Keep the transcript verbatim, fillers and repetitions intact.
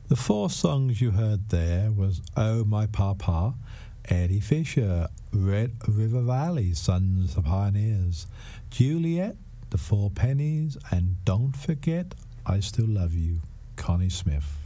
The four songs you heard there was Oh My Papa, Eddie Fisher, Red River Valley, Sons of Pioneers, Juliet, The Four Pennies, and Don't Forget I Still Love You, Connie Smith.